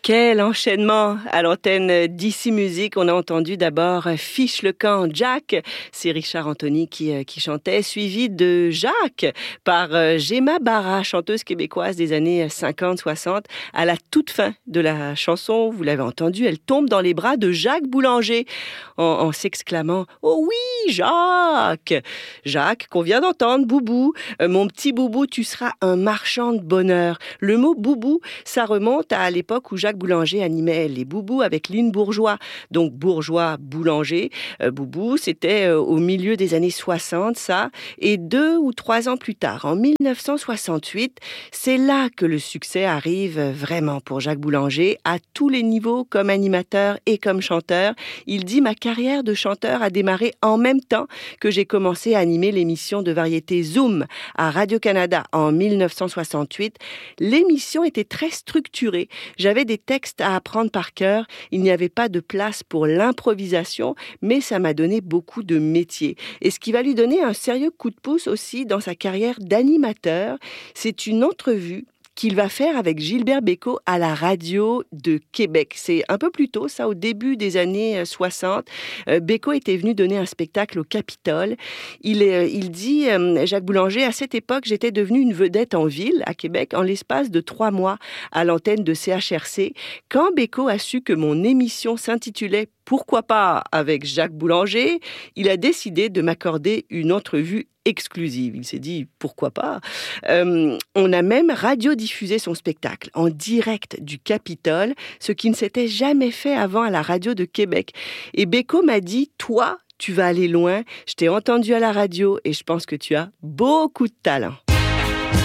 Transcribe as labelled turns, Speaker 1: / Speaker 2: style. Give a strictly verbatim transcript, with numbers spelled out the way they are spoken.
Speaker 1: Quel enchaînement à l'antenne d'Ici Musique. On a entendu d'abord Fiche le camp, Jack. C'est Richard Anthony qui, qui chantait, suivi de Jacques par Gemma Barra, chanteuse québécoise des années cinquante soixante. À la toute fin de la chanson, vous l'avez entendu, elle tombe dans les bras de Jacques Boulanger en, en s'exclamant « Oh oui, Jacques !» Jacques, qu'on vient d'entendre, Boubou. Euh, mon petit Boubou, tu seras un marchand de bonheur. Le mot Boubou, ça remonte à l'époque où Jacques Boulanger animait les Boubous avec Lynn Bourgeois. Donc Bourgeois, Boulanger, euh, Boubou, c'était euh, au milieu des années soixante, ça. Et deux ou trois ans plus tard, en mille neuf cent soixante-huit, c'est là que le succès arrive vraiment pour Jacques Boulanger, à tous les niveaux, comme animateur et comme chanteur. Il dit « Ma carrière de chanteur a démarré en même temps que j'ai commencé à animer l'émission de variété Zoom à Radio-Canada en mille neuf cent soixante-huit. L'émission était très structurée. J'avais des textes à apprendre par cœur. Il n'y avait pas de place pour l'improvisation, mais ça m'a donné beaucoup de métier. Et ce qui va lui donner un sérieux coup de pouce aussi dans sa carrière d'animateur, c'est une entrevue qu'il va faire avec Gilbert Bécaud à la radio de Québec. C'est un peu plus tôt, ça, au début des années soixante. Euh, Bécaud était venu donner un spectacle au Capitole. Il, euh, il dit, euh, Jacques Boulanger, à cette époque, j'étais devenu une vedette en ville, à Québec, en l'espace de trois mois à l'antenne de C H R C. Quand Bécaud a su que mon émission s'intitulait « Pourquoi pas ?» avec Jacques Boulanger, il a décidé de m'accorder une entrevue exclusive. Il s'est dit, pourquoi pas. Euh, on a même radiodiffusé son spectacle en direct du Capitole, ce qui ne s'était jamais fait avant à la radio de Québec. Et Bécaud m'a dit, toi, tu vas aller loin, je t'ai entendu à la radio et je pense que tu as beaucoup de talent.